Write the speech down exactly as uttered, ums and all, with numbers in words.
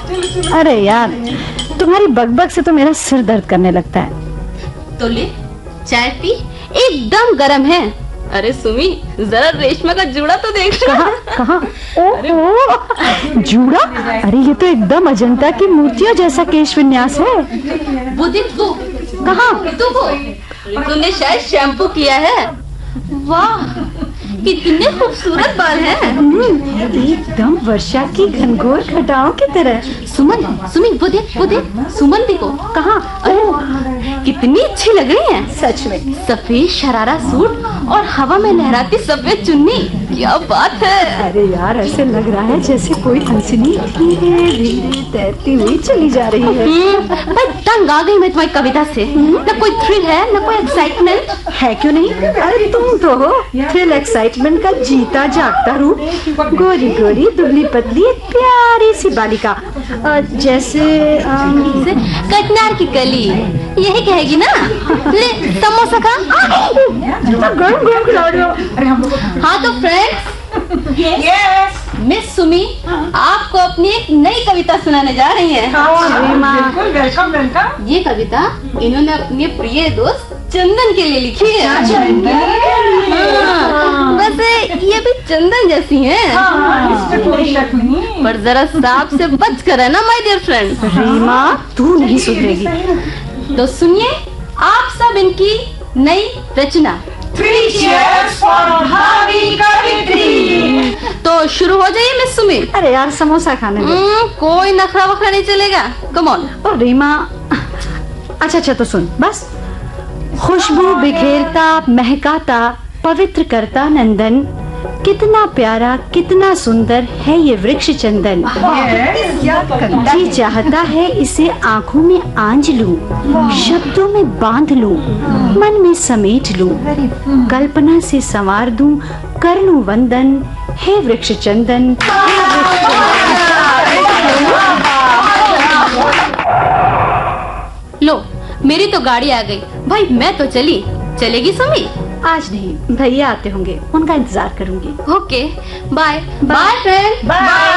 अरे यार, तुम्हारी बकबक से तो मेरा सिर दर्द करने लगता है। तो ले, चाय पी, एकदम गर्म है। अरे सुमी, जरा रेशमा का जूड़ा तो देख। कहाँ कहाँ? ओह, जूड़ा? अरे ये तो एकदम अजंता की मूर्तियों जैसा केश विन्यास है। वो देख वो। कहाँ? तू वो, तूने शायद शैम्पू किया है। वाह, कितने खूबसूरत बाल हैं। एकदम वर्षा की घनघोर घटाओं की तरह। सुमन, सुमी वो देख, वो देख, सुमन देखो। कहाँ? कितनी अच्छी लग रही हैं। सच में। सफेद शरारा सूट और हवा में लहराती सफेद चुन्नी, क्या बात है। अरे यार, ऐसे लग रहा है जैसे कोई हंसनी धीरे धीरे तैरती हुई चली जा रही है। मैं तंग आ गई मैं तुम्हारी कविता से। न कोई थ्रिल है, न कोई एक्साइटमेंट है। क्यों नहीं? अरे तुम तो हो थ्रिल एक्साइटमेंट का जीता जागता रूप। गोरी गोरी दुबली पतली एक प्यारी सी बालिका, जैसे कटनार की कली, यही कहेगी ना। ले समोसा खा। गरम गरम खिला रहे हो। हाँ तो फ्रेंड्स, यस मिस सुमी आपको अपनी एक नई कविता सुनाने जा रही हैं। बिल्कुल, वेलकम वेलकम। ये कविता इन्होंने अपने प्रिय दोस्त चंदन के लिए लिखी है। हाँ, वैसे ये भी चंदन जैसी हैं। पर जरा सांप से बच कर है ना माय डियर फ्रेंड। रीमा, तू नहीं सुधरेगी। तो सुनिए आप सब इनकी नई रचना। Three cheers for भावी कवित्री। तो शुरू हो जाइए मिस सुमी। अरे यार, समोसा खाने दो। हम्म, कोई नखरा वखरा नहीं चलेगा। Come on. और रीमा, अच्छा अच्छा तो सुन बस। खुशबू बिखेरता महकाता पवित्र करता नंदन, कितना प्यारा कितना सुंदर है ये वृक्ष चंदन। जी चाहता है इसे आंखों में आंज लूं, शब्दों में बांध लूं, मन में समेट लूं, कल्पना से संवार दूं, कर लूं वंदन, हे वृक्ष चंदन। लो, मेरी तो गाड़ी आ गई भाई, मैं तो चली। चलेगी सुमी? आज नहीं, भैया आते होंगे, उनका इंतजार करूंगी। Okay, bye bye friend. Bye.